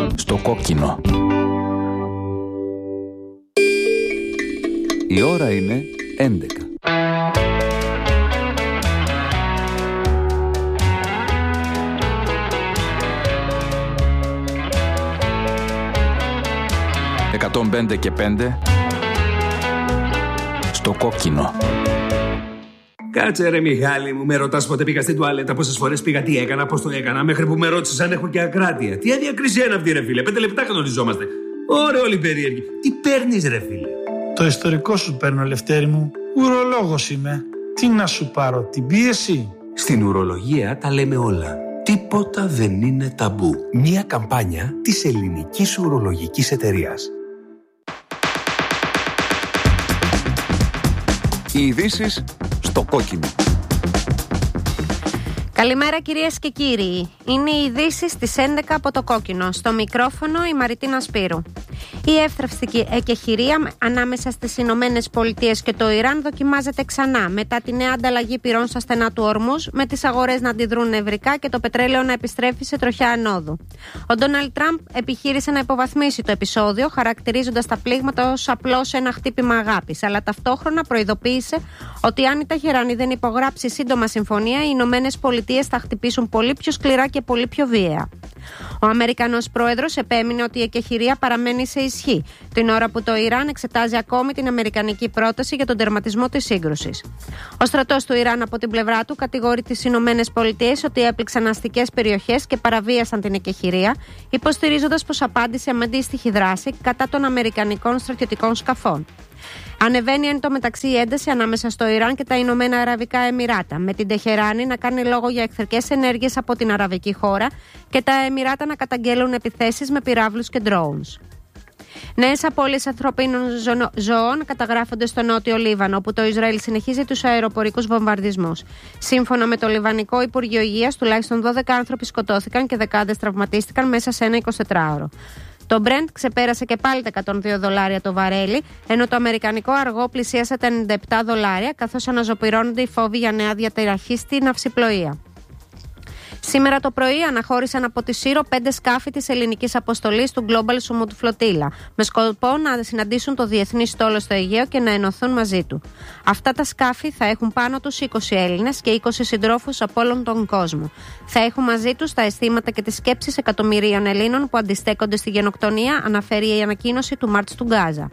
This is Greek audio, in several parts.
Στο κόκκινο. Η ώρα είναι 11. «105 και 5» στο κόκκινο. Κάτσε ρε Μιχάλη μου, με ρωτάς πότε πήγα στην τουαλέτα, πόσες φορές πήγα, τι έκανα, πώς το έκανα, μέχρι που με ρώτησες αν έχω και ακράτεια. Τι αδιακρισία είναι αυτή ρε φίλε, 5 λεπτά κανονιζόμαστε. Ωραία όλοι περίεργοι. Τι παίρνεις ρε φίλε? Το ιστορικό σου παίρνω, Λευτέρη μου. Ουρολόγος είμαι. Τι να σου πάρω, την πίεση? Στην ουρολογία τα λέμε όλα. Τίποτα δεν είναι ταμπού. Μία καμπάνια της Ελληνικής Ουρολογικής Εταιρείας. Οι ειδήσεις στο κόκκινο. Καλημέρα κυρίες και κύριοι. Είναι οι ειδήσεις στις 11 από το κόκκινο. Στο μικρόφωνο η Μαριτίνα Σπύρου. Η εύθραυστική εκεχηρία ανάμεσα στις Ηνωμένες Πολιτείες και το Ιράν δοκιμάζεται ξανά μετά τη νέα ανταλλαγή πυρών στα στενά του Ορμούζ, με τις αγορές να αντιδρούν νευρικά και το πετρέλαιο να επιστρέφει σε τροχιά ανόδου. Ο Ντόναλντ Τραμπ επιχείρησε να υποβαθμίσει το επεισόδιο, χαρακτηρίζοντας τα πλήγματα ως απλώς ένα χτύπημα αγάπης, αλλά ταυτόχρονα προειδοποίησε ότι αν η Τεχεράνη δεν υπογράψει σύντομα συμφωνία, οι Ηνωμένες Πολιτείες θα χτυπήσουν πολύ πιο σκληρά και πολύ πιο βίαια. Ο Αμερικανός πρόεδρος επέμεινε ότι η εκεχηρία παραμένει σε ισχύ, την ώρα που το Ιράν εξετάζει ακόμη την αμερικανική πρόταση για τον τερματισμό της σύγκρουσης. Ο στρατός του Ιράν από την πλευρά του κατηγορεί τις Ηνωμένες Πολιτείες ότι έπληξαν αστικές περιοχές και παραβίασαν την εκεχηρία, υποστηρίζοντας πως απάντησε με αντίστοιχη δράση κατά των αμερικανικών στρατιωτικών σκαφών. Ανεβαίνει εν τω μεταξύ η ένταση ανάμεσα στο Ιράν και τα Ηνωμένα Αραβικά Εμιράτα, με την Τεχεράνη να κάνει λόγο για εχθρικές ενέργειες από την αραβική χώρα και τα Εμιράτα να καταγγέλουν επιθέσεις με πυράβλους και drones. Νέες απώλειες ανθρωπίνων ζώων καταγράφονται στο νότιο Λίβανο, όπου το Ισραήλ συνεχίζει τους αεροπορικούς βομβαρδισμούς. Σύμφωνα με το Λιβανικό Υπουργείο Υγείας, τουλάχιστον 12 άνθρωποι σκοτώθηκαν και δεκάδες τραυματίστηκαν μέσα σε ένα 24ωρο. Το Brent ξεπέρασε και πάλι τα $102 το βαρέλι, ενώ το αμερικανικό αργό πλησίασε τα $97, καθώς αναζωπυρώνονται οι φόβοι για νέα διαταραχή στην ναυσιπλοεία. Σήμερα το πρωί αναχώρησαν από τη Σύρο 5 σκάφη της ελληνικής αποστολής του Global Summit Flotilla, με σκοπό να συναντήσουν το διεθνή στόλο στο Αιγαίο και να ενωθούν μαζί του. Αυτά τα σκάφη θα έχουν πάνω τους 20 Έλληνες και 20 συντρόφους από όλον τον κόσμο. Θα έχουν μαζί τους τα αισθήματα και τις σκέψεις εκατομμυρίων Ελλήνων που αντιστέκονται στη γενοκτονία, αναφέρει η ανακοίνωση του Μάρτς του Γκάζα.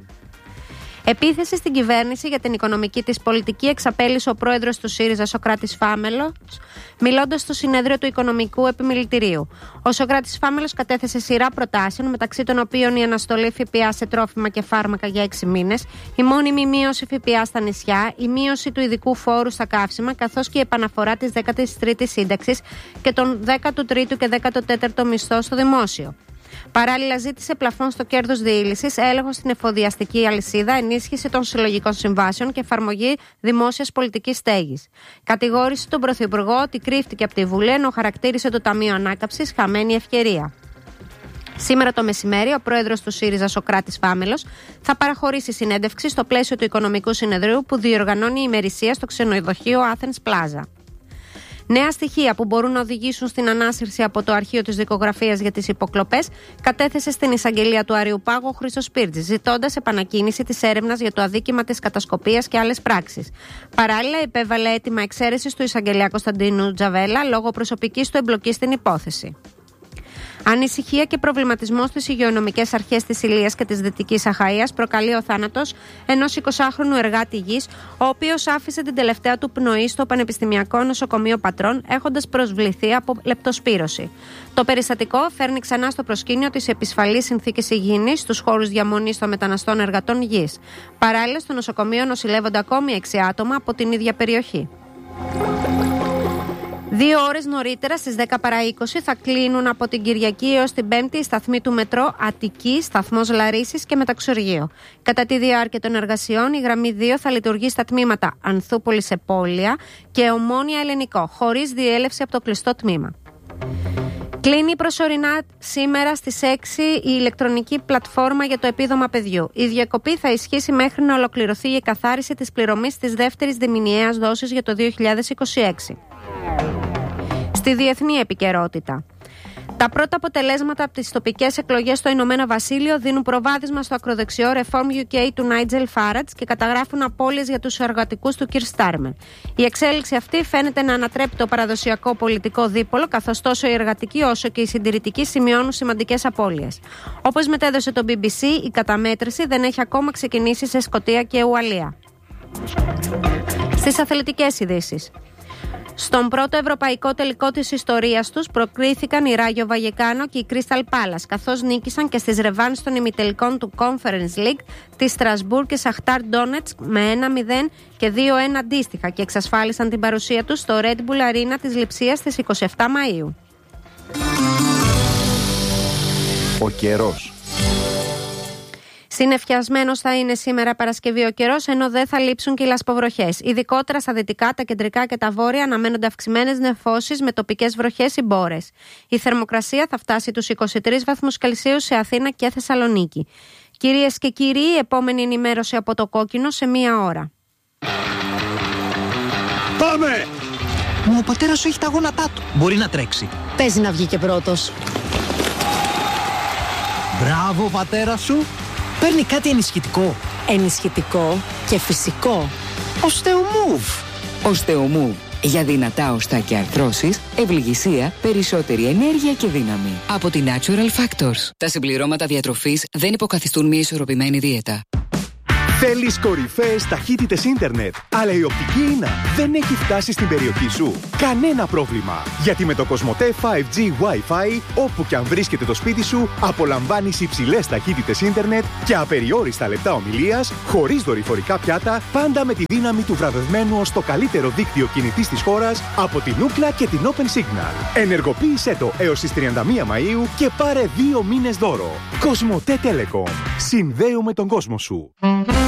Επίθεση στην κυβέρνηση για την οικονομική της πολιτική εξαπέλυσε ο πρόεδρος του ΣΥΡΙΖΑ, Σωκράτης Φάμελος, μιλώντας στο συνέδριο του Οικονομικού Επιμελητηρίου. Ο Σωκράτης Φάμελος κατέθεσε σειρά προτάσεων, μεταξύ των οποίων η αναστολή ΦΠΑ σε τρόφιμα και φάρμακα για 6 μήνες, η μόνιμη μείωση ΦΠΑ στα νησιά, η μείωση του ειδικού φόρου στα καύσιμα, καθώς και η επαναφορά της 13ης σύνταξης και των 13ου και 14ου μισθό στο δημόσιο. Παράλληλα, ζήτησε πλαφόν στο κέρδος διήλυσης, έλεγχο στην εφοδιαστική αλυσίδα, ενίσχυση των συλλογικών συμβάσεων και εφαρμογή δημόσιας πολιτικής στέγης. Κατηγόρησε τον Πρωθυπουργό ότι κρύφτηκε από τη Βουλή, ενώ χαρακτήρισε το Ταμείο Ανάκαμψης χαμένη ευκαιρία. Σήμερα το μεσημέρι, ο πρόεδρος του ΣΥΡΙΖΑ, Σωκράτης Φάμελος, θα παραχωρήσει συνέντευξη στο πλαίσιο του Οικονομικού Συνεδρίου που διοργανώνει η ημερησία στο ξενοδοχείο Athens Plaza. Νέα στοιχεία που μπορούν να οδηγήσουν στην ανάσυρση από το αρχείο της δικογραφίας για τις υποκλοπές κατέθεσε στην εισαγγελία του Αριουπάγου ο Χρήστος Σπίρτζης, ζητώντας επανακίνηση της έρευνας για το αδίκημα της κατασκοπίας και άλλες πράξεις. Παράλληλα, υπέβαλε αίτημα εξαίρεσης του εισαγγελέα Κωνσταντίνου Τζαβέλα λόγω προσωπικής του εμπλοκής στην υπόθεση. Ανησυχία και προβληματισμό στις υγειονομικές αρχές της Ηλίας και της Δυτικής Αχαΐας προκαλεί ο θάνατος ενός 20χρονου εργάτη γης, ο οποίος άφησε την τελευταία του πνοή στο Πανεπιστημιακό Νοσοκομείο Πατρών, έχοντας προσβληθεί από λεπτοσπύρωση. Το περιστατικό φέρνει ξανά στο προσκήνιο τις επισφαλείς συνθήκες υγιεινής στους χώρους διαμονής των μεταναστών εργατών γης. Παράλληλα, στο νοσοκομείο νοσηλεύονται ακόμη 6 άτομα από την ίδια περιοχή. 2 ώρες νωρίτερα, στις 10 παρά 20, θα κλείνουν από την Κυριακή έως την Πέμπτη οι σταθμοί του μετρό Αττική, σταθμός Λαρίσης και Μεταξουργείο. Κατά τη διάρκεια των εργασιών, η γραμμή 2 θα λειτουργεί στα τμήματα Ανθούπολης Επόλυα και Ομόνια Ελληνικό, χωρίς διέλευση από το κλειστό τμήμα. Κλείνει προσωρινά σήμερα στις 6 η ηλεκτρονική πλατφόρμα για το επίδομα παιδιού. Η διακοπή θα ισχύσει μέχρι να ολοκληρωθεί η εκαθάριση της πληρωμής της δεύτερης διμηνιαίας δόσης για το 2026. Στη διεθνή επικαιρότητα. Τα πρώτα αποτελέσματα από τις τοπικές εκλογές στο Ηνωμένο Βασίλειο δίνουν προβάδισμα στο ακροδεξιό Reform UK του Νάιτζελ Φάρατζ και καταγράφουν απώλειες για τους εργατικούς του Κιρ Στάρμερ. Η εξέλιξη αυτή φαίνεται να ανατρέπει το παραδοσιακό πολιτικό δίπολο, καθώς τόσο οι εργατικοί όσο και οι συντηρητικοί σημειώνουν σημαντικές απώλειες. Όπως μετέδωσε το BBC, η καταμέτρηση δεν έχει ακόμα ξεκινήσει σε Σκωτία και Ουαλία. Στις αθλητικές ειδήσεις. Στον πρώτο ευρωπαϊκό τελικό της ιστορίας τους προκρίθηκαν η Ράγιο Βαγεκάνο και η Crystal Palace, καθώς νίκησαν και στις ρεβάνς των ημιτελικών του Conference League τη Στρασβούρ και Σαχτάρ Ντόνετσκ με 1-0 και 2-1 αντίστοιχα και εξασφάλισαν την παρουσία τους στο Red Bull Arena της Λειψίας στις 27 Μαΐου. Ο καιρός. Συννεφιασμένος θα είναι σήμερα Παρασκευή ο καιρός, ενώ δεν θα λείψουν και οι λασποβροχές. Ειδικότερα στα δυτικά, τα κεντρικά και τα βόρεια αναμένονται αυξημένες νεφώσεις με τοπικές βροχές ή μπόρες. Η θερμοκρασία θα φτάσει τους 23 βαθμούς Κελσίου σε Αθήνα και Θεσσαλονίκη. Κυρίες και κύριοι, επόμενη ενημέρωση από το Κόκκινο σε 1 ώρα. Πάμε! Ο πατέρας σου έχει τα γόνατά του. Μπορεί να τρέξει. Παίζει να βγει και πρώτος. Μπράβο, πατέρα σου. Παίρνει κάτι ενισχυτικό. Ενισχυτικό και φυσικό. Οστεομούβ. Οστεομούβ. Για δυνατά οστά και αρθρώσεις, ευληγησία, περισσότερη ενέργεια και δύναμη. Από τη Natural Factors. Τα συμπληρώματα διατροφής δεν υποκαθιστούν μια ισορροπημένη δίαιτα. Θέλεις κορυφαίες ταχύτητες ίντερνετ, αλλά η οπτική ίνα δεν έχει φτάσει στην περιοχή σου? Κανένα πρόβλημα, γιατί με το Κοσμοτέ 5G Wi-Fi, όπου και αν βρίσκεται το σπίτι σου, απολαμβάνεις υψηλές ταχύτητες ίντερνετ και απεριόριστα λεπτά ομιλίας, χωρίς δορυφορικά πιάτα, πάντα με τη δύναμη του βραβευμένου ως το καλύτερο δίκτυο κινητής της χώρας από την Ookla και την Open Signal. Ενεργοποίησέ το έως τις 31 Μαΐου και πάρε 2 μήνες δώρο. Κοσμοτέ Telecom. Συνδέουμε τον κόσμο σου.